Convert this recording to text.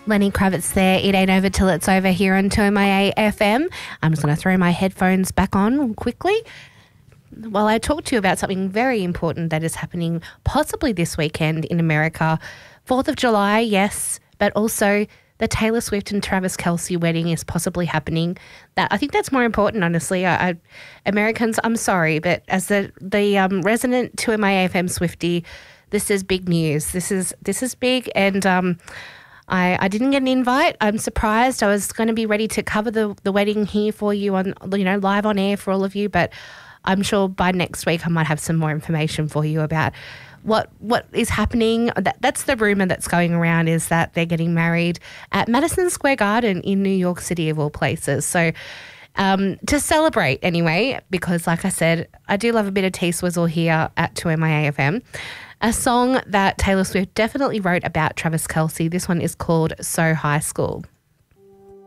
Lenny Kravitz there. It ain't over till it's over here on 2MIA FM. I'm just going to throw my headphones back on quickly while I talk to you about something very important that is happening possibly this weekend in America. 4th of July, yes, but also the Taylor Swift and Travis Kelce wedding is possibly happening. I think that's more important, honestly. Americans, I'm sorry, but as the resident 2MIA FM Swiftie, this is big news. This is big, and I didn't get an invite. I'm surprised. I was going to be ready to cover the wedding here for you on, live on air for all of you, but I'm sure by next week I might have some more information for you about what is happening. That's the rumor that's going around, is that they're getting married at Madison Square Garden in New York City, of all places. So to celebrate anyway, because like I said, I do love a bit of T-Swizzle here at 2MIA FM. A song that Taylor Swift definitely wrote about Travis Kelce. This one is called So High School.